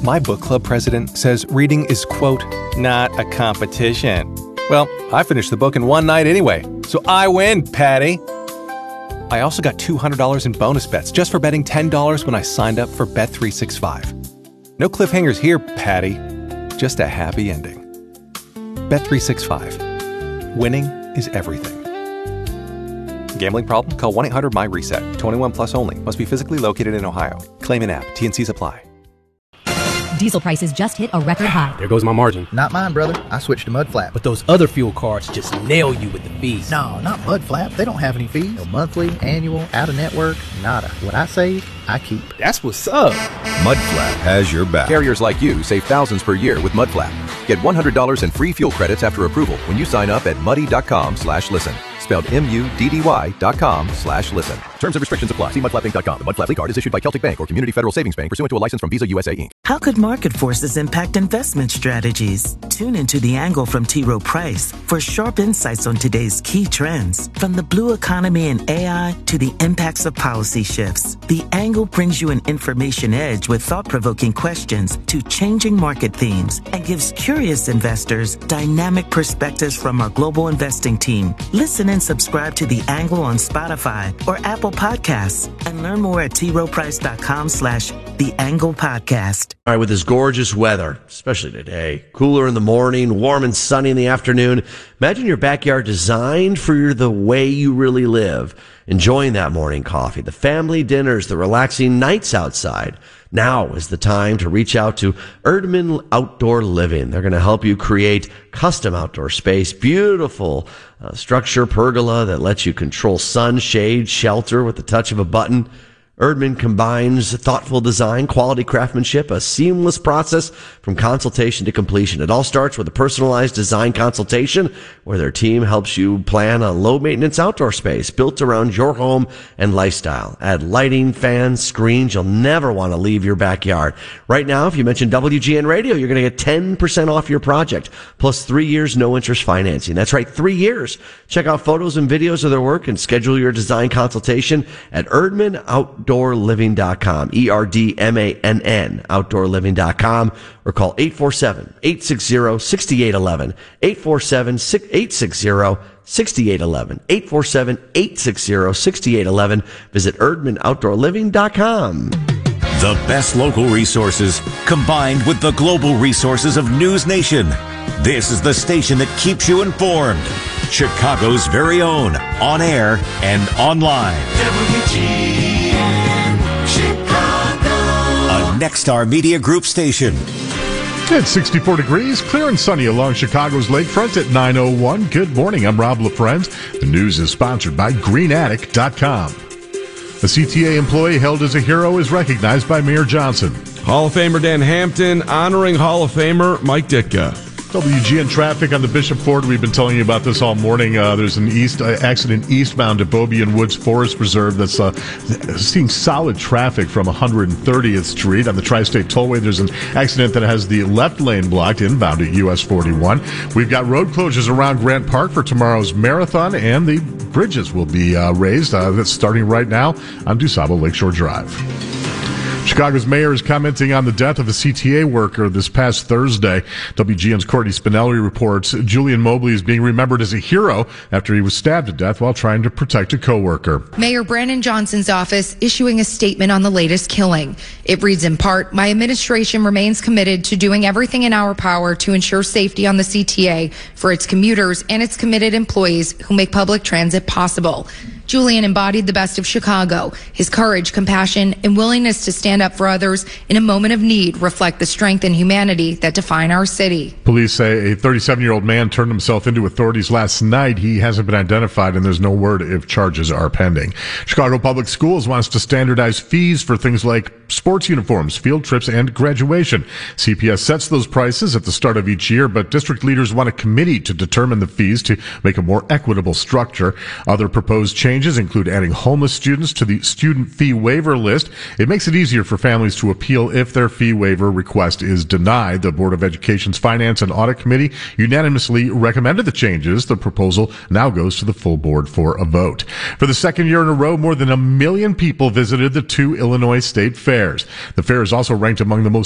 My book club president says reading is, quote, not a competition. Well, I finished the book in one night anyway, so I win, Patty. I also got $200 in bonus bets just for betting $10 when I signed up for Bet365. No cliffhangers here, Patty. Just a happy ending. Bet365. Winning is everything. Gambling problem? Call 1-800-MY-RESET. 21 plus only. Must be physically located in Ohio. Claim in app. T&Cs apply. Diesel prices just hit a record high. There goes my margin. Not mine, brother. I switched to Mudflap. But those other fuel cards just nail you with the fees. No, not Mudflap. They don't have any fees. No monthly, annual, out-of-network, nada. What I save, I keep. That's what's up. Mudflap has your back. Carriers like you save thousands per year with Mudflap. Get $100 in free fuel credits after approval when you sign up at muddy.com/listen. Spelled MUDDY.com/listen. Terms and restrictions apply. See mudflapping.com. The Mudflap card is issued by Celtic Bank or Community Federal Savings Bank pursuant to a license from Visa USA Inc. How could market forces impact investment strategies? Tune into The Angle from T. Rowe Price for sharp insights on today's key trends. From the blue economy and AI to the impacts of policy shifts, The Angle brings you an information edge with thought-provoking questions to changing market themes and gives curious investors dynamic perspectives from our global investing team. Listen and subscribe to The Angle on Spotify or Apple Podcasts and learn more at troprice.com/The Angle Podcast. All right, with this gorgeous weather, especially today, cooler in the morning, warm and sunny in the afternoon, imagine your backyard designed for the way you really live. Enjoying that morning coffee, the family dinners, the relaxing nights outside. Now is the time to reach out to Erdman Outdoor Living. They're going to help you create custom outdoor space, beautiful structure, pergola that lets you control sun, shade, shelter with the touch of a button. Erdman combines thoughtful design, quality craftsmanship, a seamless process from consultation to completion. It all starts with a personalized design consultation where their team helps you plan a low-maintenance outdoor space built around your home and lifestyle. Add lighting, fans, screens. You'll never want to leave your backyard. Right now, if you mention WGN Radio, you're going to get 10% off your project, plus 3 years no-interest financing. That's right, 3 years. Check out photos and videos of their work and schedule your design consultation at ErdmanOutdoorLiving.com, ERDMANN, outdoorliving.com, or call 847-860-6811, 847-860-6811, 847-860-6811. Visit ErdmanOutdoorLiving.com. The best local resources combined with the global resources of News Nation. This is the station that keeps you informed. Chicago's very own, on air and online. WGN Chicago. A Nexstar Media Group station. It's 64 degrees, clear and sunny along Chicago's lakefront at 9:01. Good morning, I'm Rob LaFrance. The news is sponsored by GreenAttic.com. A CTA employee hailed as a hero is recognized by Mayor Johnson. Hall of Famer Dan Hampton honoring Hall of Famer Mike Ditka. WGN traffic on the Bishop Ford. We've been telling you about this all morning. There's an accident eastbound at Bobby and Woods Forest Preserve that's seeing solid traffic from 130th Street. On the Tri-State Tollway, there's an accident that has the left lane blocked inbound at US 41. We've got road closures around Grant Park for tomorrow's marathon, and the bridges will be raised. That's starting right now on DuSable Lakeshore Drive. Chicago's mayor is commenting on the death of a CTA worker this past Thursday. WGN's Courtney Spinelli reports Julian Mobley is being remembered as a hero after he was stabbed to death while trying to protect a coworker. Mayor Brandon Johnson's office issuing a statement on the latest killing. It reads in part, "My administration remains committed to doing everything in our power to ensure safety on the CTA for its commuters and its committed employees who make public transit possible." Julian embodied the best of Chicago. His courage, compassion, and willingness to stand up for others in a moment of need reflect the strength and humanity that define our city. Police say a 37-year-old man turned himself into authorities last night. He hasn't been identified, and there's no word if charges are pending. Chicago Public Schools wants to standardize fees for things like sports uniforms, field trips, and graduation. CPS sets those prices at the start of each year, but district leaders want a committee to determine the fees to make a more equitable structure. Other proposed changes include adding homeless students to the student fee waiver list. It makes it easier for families to appeal if their fee waiver request is denied. The Board of Education's Finance and Audit Committee unanimously recommended the changes. The proposal now goes to the full board for a vote. For the second year in a row, more than 1 million people visited the 2 Illinois state fairs. The fair is also ranked among the most